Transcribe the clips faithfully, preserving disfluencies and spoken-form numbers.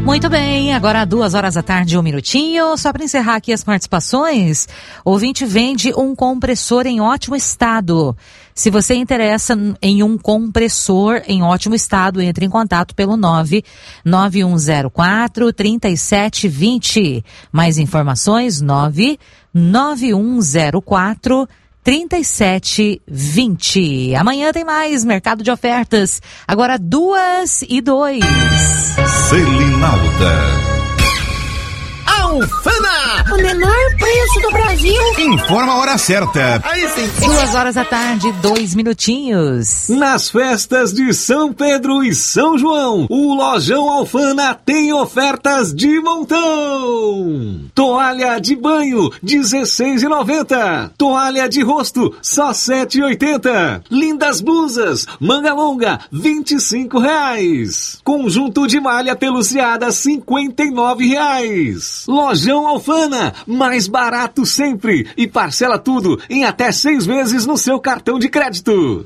Muito bem, agora duas horas da tarde, um minutinho. Só para encerrar aqui as participações, o ouvinte vende um compressor em ótimo estado. Se você interessa em um compressor em ótimo estado, entre em contato pelo nove nove um zero quatro, três sete dois zero. Mais informações, nove nove um zero quatro, três sete dois zero. Amanhã tem mais Mercado de Ofertas. Agora duas e dois. Selinalda. Alfana, o menor preço do Brasil. Informa a hora certa. Aí sim. Duas horas da tarde, dois minutinhos. Nas festas de São Pedro e São João, o Lojão Alfana tem ofertas de montão. Toalha de banho, dezesseis reais e noventa centavos. Toalha de rosto, só sete reais e oitenta centavos. Lindas blusas, manga longa, vinte e cinco reais. Conjunto de malha peluciada, cinquenta e nove reais. Lojão Alfana, mais barato sempre e parcela tudo em até seis vezes no seu cartão de crédito.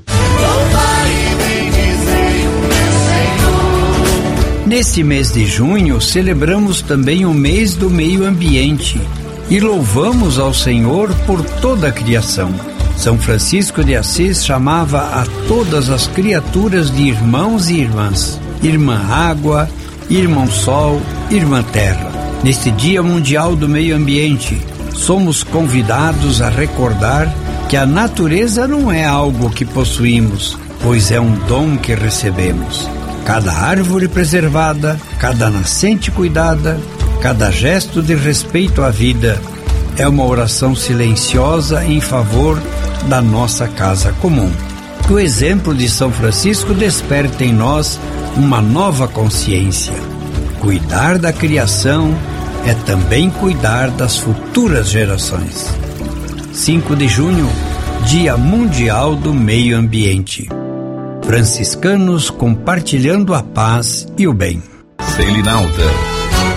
Neste mês de junho, celebramos também o mês do meio ambiente e louvamos ao Senhor por toda a criação. São Francisco de Assis chamava a todas as criaturas de irmãos e irmãs, irmã água, irmão sol, irmã terra. Neste Dia Mundial do Meio Ambiente, somos convidados a recordar que a natureza não é algo que possuímos, pois é um dom que recebemos. Cada árvore preservada, cada nascente cuidada, cada gesto de respeito à vida é uma oração silenciosa em favor da nossa casa comum. Que o exemplo de São Francisco desperte em nós uma nova consciência. Cuidar da criação é também cuidar das futuras gerações. cinco de junho, Dia Mundial do Meio Ambiente. Franciscanos compartilhando a paz e o bem. Selinalda.